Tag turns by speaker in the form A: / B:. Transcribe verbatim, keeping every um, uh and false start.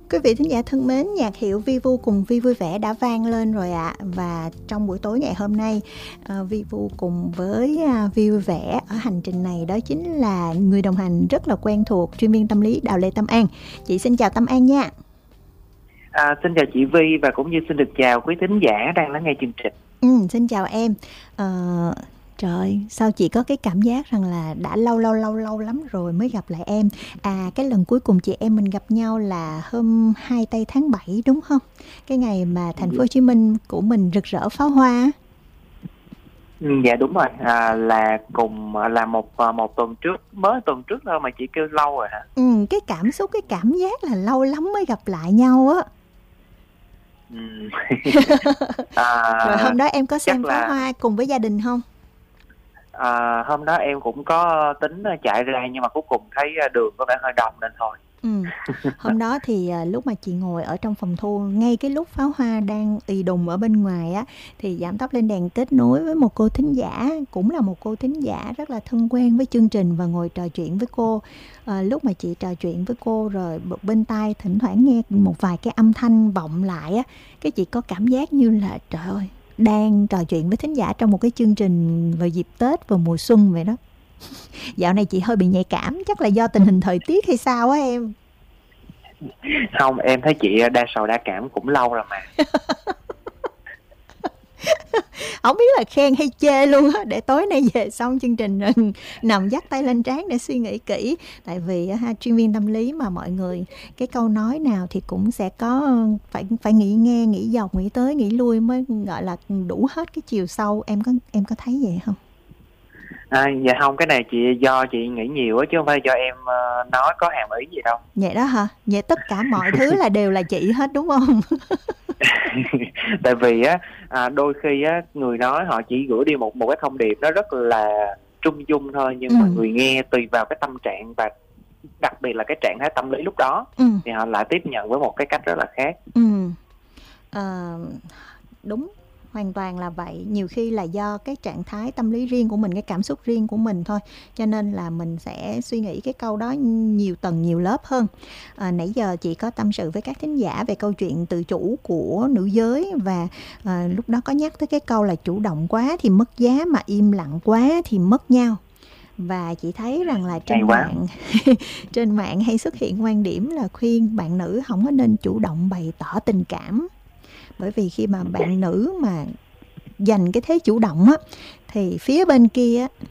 A: Quý vị thính giả thân mến, nhạc hiệu Vi Vu cùng Vi Vui Vẻ đã vang lên rồi ạ. À. Và trong buổi tối ngày hôm nay, uh, Vi Vu cùng với uh, Vi Vui Vẻ ở hành trình này đó chính là người đồng hành rất là quen thuộc, chuyên viên tâm lý Đào Lê Tâm An. Chị xin chào Tâm An nha.
B: À, xin chào chị Vi và cũng như xin được chào quý thính giả đang lắng nghe chương trình.
A: Ừ, xin chào em. Uh, Trời, sao chị có cái cảm giác rằng là đã lâu lâu lâu lâu lắm rồi mới gặp lại em. À, cái lần cuối cùng chị em mình gặp nhau là hôm hai tây tháng bảy đúng không? Cái ngày mà thành phố Hồ Chí Minh của mình rực rỡ pháo hoa.
B: Ừ, dạ đúng rồi, à, là cùng là một một tuần trước, mới tuần trước thôi mà chị kêu lâu rồi hả?
A: Ừ, cái cảm xúc, cái cảm giác là lâu lắm mới gặp lại nhau á.
B: Ừ. à,
A: Rồi hôm đó em có xem pháo
B: là...
A: hoa cùng với gia đình không?
B: À, hôm đó em cũng có tính chạy ra nhưng mà cuối cùng thấy đường có vẻ hơi đông nên thôi.
A: Ừ. Hôm đó thì lúc mà chị ngồi ở trong phòng thu, ngay cái lúc pháo hoa đang ì đùng ở bên ngoài á, thì Giảm Tóc Lên Đèn kết nối với một cô thính giả, cũng là một cô thính giả rất là thân quen với chương trình và ngồi trò chuyện với cô. À, lúc mà chị trò chuyện với cô rồi bên tai thỉnh thoảng nghe một vài cái âm thanh vọng lại á, cái chị có cảm giác như là trời ơi, đang trò chuyện với thính giả trong một cái chương trình vào dịp Tết vào mùa xuân vậy đó. Dạo này chị hơi bị nhạy cảm, chắc là do tình hình thời tiết hay sao á em?
B: Không, em thấy chị đa sầu đa cảm cũng lâu rồi mà.
A: Không biết là khen hay chê luôn á, để tối nay về xong chương trình rồi nằm dắt tay lên trán để suy nghĩ kỹ. Tại vì ha, chuyên viên tâm lý mà mọi người, cái câu nói nào thì cũng sẽ có phải phải nghĩ nghe, nghĩ dọc, nghĩ tới, nghĩ lui mới gọi là đủ hết cái chiều sâu. Em có em có thấy vậy không?
B: À, dạ không, cái này chị do chị nghĩ nhiều á chứ không phải do em uh, nói có hàm ý gì đâu.
A: Vậy đó hả? Vậy tất cả mọi thứ là đều là chị hết đúng không?
B: Tại vì á à, đôi khi á người nói họ chỉ gửi đi một một cái thông điệp nó rất là trung dung thôi, nhưng ừ. mà người nghe tùy vào cái tâm trạng và đặc biệt là cái trạng thái tâm lý lúc đó ừ. thì họ lại tiếp nhận với một cái cách rất là khác.
A: Ừ. À, đúng, hoàn toàn là vậy. Nhiều khi là do cái trạng thái tâm lý riêng của mình, cái cảm xúc riêng của mình thôi, cho nên là mình sẽ suy nghĩ cái câu đó nhiều tầng nhiều lớp hơn. À, nãy giờ chị có tâm sự với các thính giả về câu chuyện tự chủ của nữ giới, và à, lúc đó có nhắc tới cái câu là chủ động quá thì mất giá, mà im lặng quá thì mất nhau. Và chị thấy rằng là trên mạng trên mạng hay xuất hiện quan điểm là khuyên bạn nữ không có nên chủ động bày tỏ tình cảm. Bởi vì khi mà bạn nữ mà giành cái thế chủ động á, thì phía bên kia